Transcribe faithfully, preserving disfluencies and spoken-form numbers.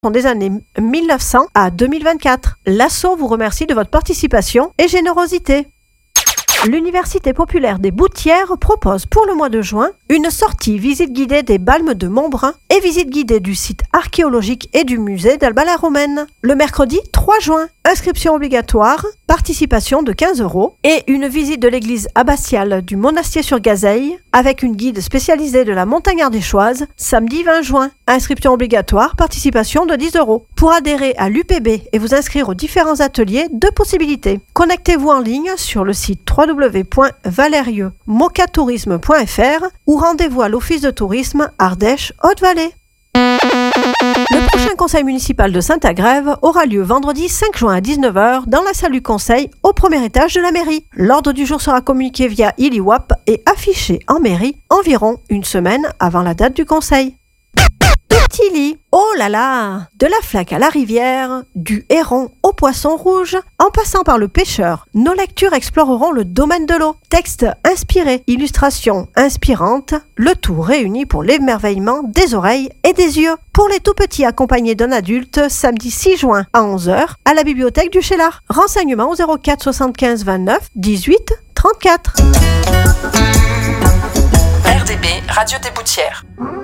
des années mille neuf cents à deux mille vingt-quatre. L'asso vous remercie de votre participation et générosité. L'Université populaire des Boutières propose pour le mois de juin une sortie visite guidée des Balmes de Montbrun et visite guidée du site archéologique et du musée d'Alba la Romaine. Le mercredi trois juin, inscription obligatoire, participation de quinze euros et une visite de l'église abbatiale du Monastier-sur-Gazeille avec une guide spécialisée de la montagne ardéchoise samedi vingt juin. Inscription obligatoire, participation de dix euros. Pour adhérer à l'U P B et vous inscrire aux différents ateliers, deux possibilités. Connectez-vous en ligne sur le site w w w point valerieux mocatourisme point f r ou rendez-vous à l'Office de tourisme Ardèche Haute-Vallée. Le prochain conseil municipal de Saint-Agrève aura lieu vendredi cinq juin à dix-neuf heures dans la salle du conseil au premier étage de la mairie. L'ordre du jour sera communiqué via IliWap et affiché en mairie environ une semaine avant la date du conseil. Petit lit, oh là là, de la flaque à la rivière, du héron au poisson rouge, en passant par le pêcheur, nos lectures exploreront le domaine de l'eau. Texte inspiré, illustrations inspirantes, le tout réuni pour l'émerveillement des oreilles et des yeux. Pour les tout petits accompagnés d'un adulte, samedi six juin à onze heures à la bibliothèque du Chélard. Renseignements au zéro quatre soixante-quinze vingt-neuf dix-huit trente-quatre. R D B, Radio des Boutières.